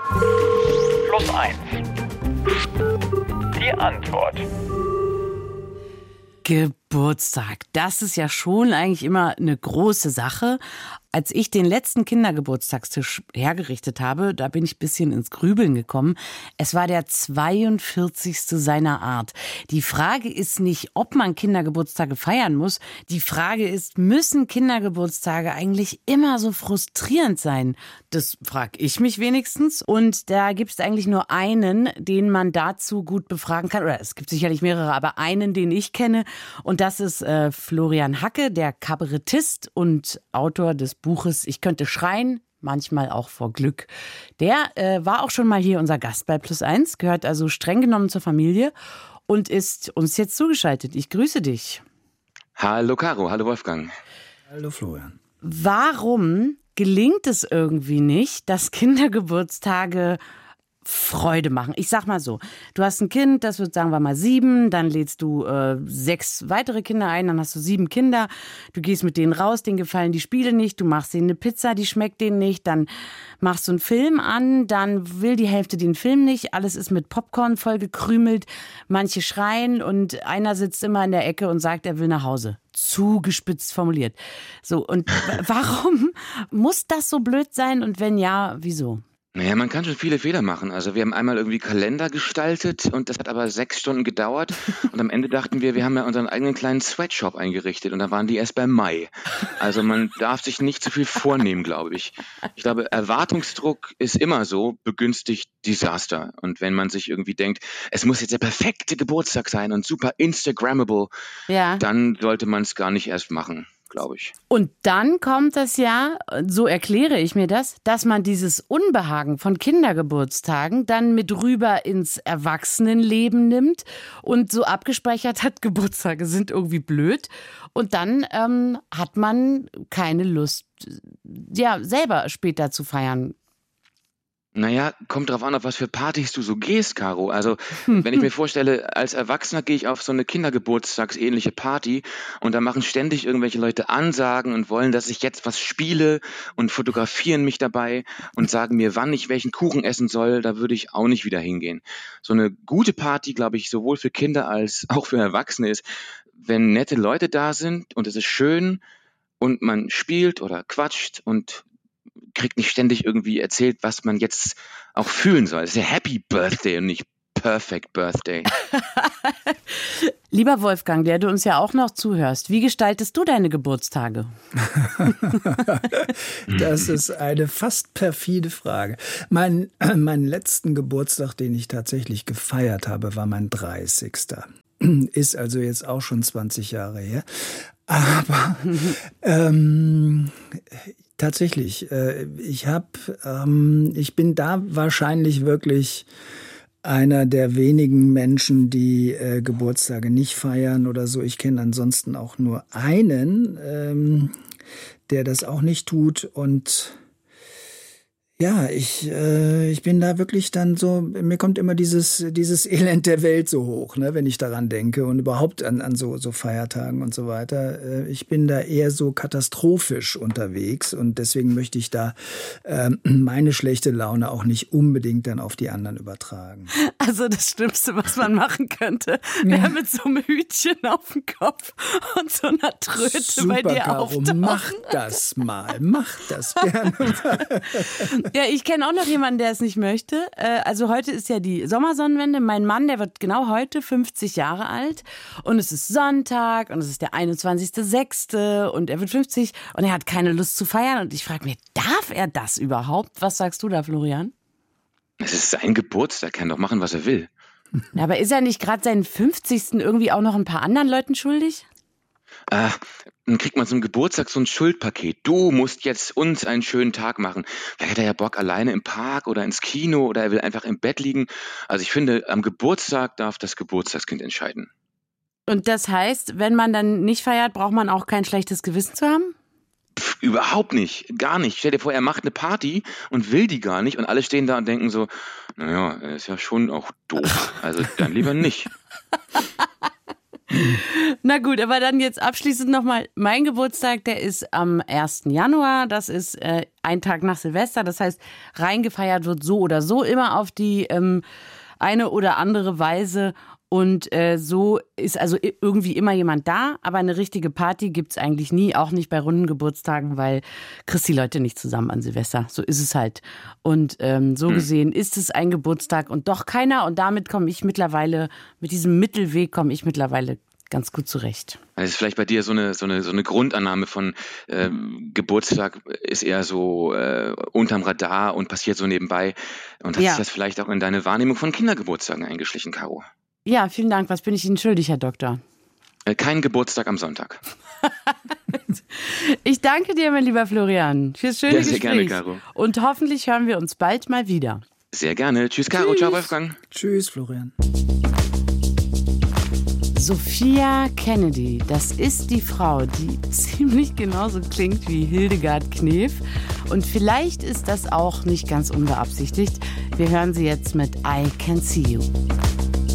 Plus eins. Die Antwort. Geburtstag, das ist ja schon eigentlich immer eine große Sache. Als ich den letzten Kindergeburtstagstisch hergerichtet habe, da bin ich ein bisschen ins Grübeln gekommen. Es war der 42. seiner Art. Die Frage ist nicht, ob man Kindergeburtstage feiern muss. Die Frage ist, müssen Kindergeburtstage eigentlich immer so frustrierend sein? Das frage ich mich wenigstens. Und da gibt es eigentlich nur einen, den man dazu gut befragen kann. Oder es gibt sicherlich mehrere, aber einen, den ich kenne. Und das ist Florian Hacke, der Kabarettist und Autor des Buches Ich könnte schreien, manchmal auch vor Glück. Der war auch schon mal hier unser Gast bei Plus eins, gehört also streng genommen zur Familie und ist uns jetzt zugeschaltet. Ich grüße dich. Hallo Caro, hallo Wolfgang. Hallo Florian. Warum gelingt es irgendwie nicht, dass Kindergeburtstage Freude machen? Ich sag mal so, du hast ein Kind, das wird, sagen wir mal, 7, dann lädst du 6 weitere Kinder ein, dann hast du 7 Kinder, du gehst mit denen raus, denen gefallen die Spiele nicht, du machst denen eine Pizza, die schmeckt denen nicht, dann machst du einen Film an, dann will die Hälfte den Film nicht, alles ist mit Popcorn vollgekrümelt, manche schreien und einer sitzt immer in der Ecke und sagt, er will nach Hause. Zugespitzt formuliert. So, und warum muss das so blöd sein und wenn ja, wieso? Naja, man kann schon viele Fehler machen. Also wir haben einmal irgendwie Kalender gestaltet und das hat aber 6 Stunden gedauert und am Ende dachten wir haben ja unseren eigenen kleinen Sweatshop eingerichtet und da waren die erst bei Mai. Also man darf sich nicht zu viel vornehmen, glaube ich. Ich glaube, Erwartungsdruck ist immer so, begünstigt Desaster. Und wenn man sich irgendwie denkt, es muss jetzt der perfekte Geburtstag sein und super Instagrammable, Ja. dann sollte man es gar nicht erst machen, glaube ich. Und dann kommt es ja, so erkläre ich mir das, dass man dieses Unbehagen von Kindergeburtstagen dann mit rüber ins Erwachsenenleben nimmt und so abgespeichert hat, Geburtstage sind irgendwie blöd. Und dann hat man keine Lust, ja, selber später zu feiern. Naja, kommt drauf an, auf was für Partys du so gehst, Caro. Also, wenn ich mir vorstelle, als Erwachsener gehe ich auf so eine Kindergeburtstagsähnliche Party und da machen ständig irgendwelche Leute Ansagen und wollen, dass ich jetzt was spiele und fotografieren mich dabei und sagen mir, wann ich welchen Kuchen essen soll, da würde ich auch nicht wieder hingehen. So eine gute Party, glaube ich, sowohl für Kinder als auch für Erwachsene ist, wenn nette Leute da sind und es ist schön und man spielt oder quatscht und kriegt nicht ständig irgendwie erzählt, was man jetzt auch fühlen soll. Es ist ja Happy Birthday und nicht Perfect Birthday. Lieber Wolfgang, der du uns ja auch noch zuhörst, wie gestaltest du deine Geburtstage? Das ist eine fast perfide Frage. Meinen letzten Geburtstag, den ich tatsächlich gefeiert habe, war mein 30. Ist also jetzt auch schon 20 Jahre her. Aber tatsächlich, ich bin da wahrscheinlich wirklich einer der wenigen Menschen, die Geburtstage nicht feiern oder so. Ich kenne ansonsten auch nur einen, der das auch nicht tut. Und ja, ich bin da wirklich dann so, mir kommt immer dieses Elend der Welt so hoch, ne, wenn ich daran denke und überhaupt an so Feiertagen und so weiter. Ich bin da eher so katastrophisch unterwegs und deswegen möchte ich da meine schlechte Laune auch nicht unbedingt dann auf die anderen übertragen. Also das Schlimmste, was man machen könnte, wäre mit so einem Hütchen auf dem Kopf und so einer Tröte Super, bei dir Caro, auftauchen. mach das mal, mach das gerne mal. Ja, ich kenne auch noch jemanden, der es nicht möchte. Also heute ist ja die Sommersonnenwende. Mein Mann, der wird genau heute 50 Jahre alt. Und es ist Sonntag und es ist der 21.06. und er wird 50 und er hat keine Lust zu feiern. Und ich frage mich, darf er das überhaupt? Was sagst du da, Florian? Es ist sein Geburtstag, er kann doch machen, was er will. Aber ist er nicht gerade seinen 50. irgendwie auch noch ein paar anderen Leuten schuldig? Dann kriegt man zum Geburtstag so ein Schuldpaket. Du musst jetzt uns einen schönen Tag machen. Vielleicht hat er ja Bock alleine im Park oder ins Kino oder er will einfach im Bett liegen. Also ich finde, am Geburtstag darf das Geburtstagskind entscheiden. Und das heißt, wenn man dann nicht feiert, braucht man auch kein schlechtes Gewissen zu haben? Überhaupt nicht, gar nicht. Stell dir vor, er macht eine Party und will die gar nicht und alle stehen da und denken so, naja, er ist ja schon auch doof. Also dann lieber nicht. Na gut, aber dann jetzt abschließend nochmal. Mein Geburtstag, der ist am 1. Januar. Das ist ein Tag nach Silvester. Das heißt, reingefeiert wird so oder so immer auf die eine oder andere Weise. Und so ist also irgendwie immer jemand da, aber eine richtige Party gibt's eigentlich nie, auch nicht bei runden Geburtstagen, weil kriegst die Leute nicht zusammen an Silvester. So ist es halt. Und so gesehen ist es ein Geburtstag und doch keiner. Und damit komme ich mittlerweile, mit diesem Mittelweg komme ich mittlerweile ganz gut zurecht. Also ist vielleicht bei dir so eine Grundannahme von Geburtstag ist eher so unterm Radar und passiert so nebenbei. Und hat sich das vielleicht auch in deine Wahrnehmung von Kindergeburtstagen eingeschlichen, Caro? Ja, vielen Dank. Was bin ich Ihnen schuldig, Herr Doktor? Kein Geburtstag am Sonntag. Ich danke dir, mein lieber Florian, fürs schöne Gespräch. Sehr gerne, Caro. Und hoffentlich hören wir uns bald mal wieder. Sehr gerne. Tschüss, Caro. Ciao, Wolfgang. Tschüss, Florian. Sophia Kennedy, das ist die Frau, die ziemlich genauso klingt wie Hildegard Knef. Und vielleicht ist das auch nicht ganz unbeabsichtigt. Wir hören sie jetzt mit I Can See You.